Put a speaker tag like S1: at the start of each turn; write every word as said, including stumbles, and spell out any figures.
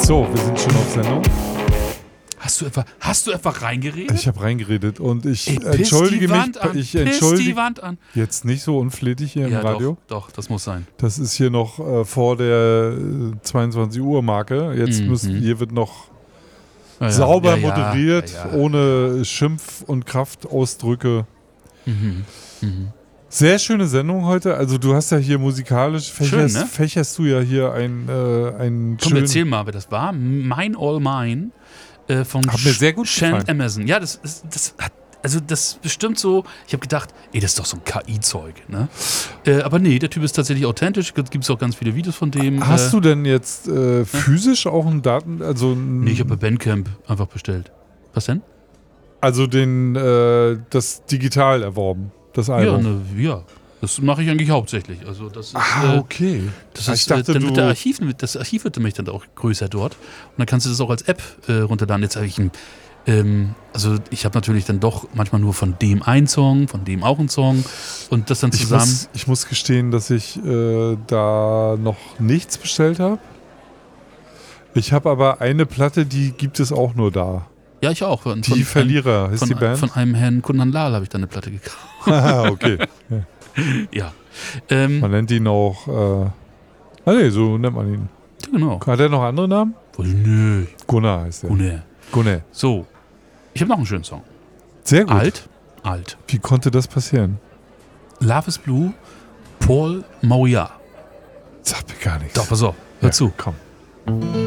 S1: So, wir sind schon auf Sendung.
S2: Hast du etwa, hast du etwa reingeredet?
S1: Ich habe reingeredet und ich
S2: Ey, piss
S1: entschuldige
S2: die Wand
S1: mich.
S2: an,
S1: Ich
S2: piss
S1: entschuldige
S2: die Wand an.
S1: Jetzt nicht so unflätig hier
S2: Ja,
S1: im Radio.
S2: Doch, doch, das muss sein.
S1: Das ist hier noch äh, vor der äh, zweiundzwanzig Uhr Marke. Jetzt
S2: Mhm.
S1: müssen, hier wird noch
S2: Ja, ja.
S1: sauber
S2: Ja, ja.
S1: moderiert,
S2: Ja, ja.
S1: ohne Schimpf- und Kraftausdrücke.
S2: Mhm. Mhm.
S1: Sehr schöne Sendung heute. Also du hast ja hier musikalisch, fächerst,
S2: Schön, ne?
S1: fächerst du ja hier ein, äh, einen
S2: Komm,
S1: schönen...
S2: erzähl mal, wer das war. Mine All Mine äh, von
S1: Hat mir sehr gut
S2: Shant
S1: gefallen.
S2: Amazon. Ja, das ist, das hat, also das ist bestimmt so, ich habe gedacht, ey, das ist doch so ein K I-Zeug, ne? Äh, aber nee, der Typ ist tatsächlich authentisch, gibt es auch ganz viele Videos von dem.
S1: Hast
S2: äh,
S1: du denn jetzt äh, physisch auch einen Daten... Also, ein,
S2: Nee, ich habe bei Bandcamp einfach bestellt. Was denn?
S1: also den, äh, das digital erworben, das
S2: Ja,
S1: Album?
S2: ne, ja. Das mache ich eigentlich hauptsächlich. Also das ist,
S1: Ah,
S2: äh,
S1: okay.
S2: Das
S1: Ah,
S2: ist,
S1: ich dachte,
S2: äh, dann wird der
S1: du-
S2: Archiv, das Archiv wird nämlich dann auch größer dort. Und dann kannst du das auch als App äh, runterladen. Jetzt habe ich ein, ähm, also ich habe natürlich dann doch manchmal nur von dem einen Song, von dem auch einen Song und das dann
S1: Ich
S2: zusammen.
S1: muss, ich muss gestehen, dass ich äh, da noch nichts bestellt habe. Ich habe aber eine Platte, die gibt es auch nur da.
S2: Ja, ich auch. Von,
S1: Die
S2: von
S1: Verlierer,
S2: einem,
S1: ist
S2: von,
S1: die Band?
S2: Von einem Herrn Kundan Lal habe ich dann eine Platte gekauft.
S1: Ah, okay.
S2: Ja. Ähm,
S1: Man nennt ihn auch, äh, ah nee, so nennt man ihn.
S2: genau.
S1: Hat er noch andere Namen?
S2: Nö.
S1: Gunnar heißt er.
S2: Gunnar.
S1: Gunnar.
S2: So. Ich habe noch einen schönen Song.
S1: Sehr gut.
S2: Alt. Alt.
S1: Wie konnte das passieren?
S2: Love is Blue. Paul Mauya.
S1: Sagt mir gar nichts.
S2: Doch, pass auf. Hör
S1: Ja,
S2: zu.
S1: Komm.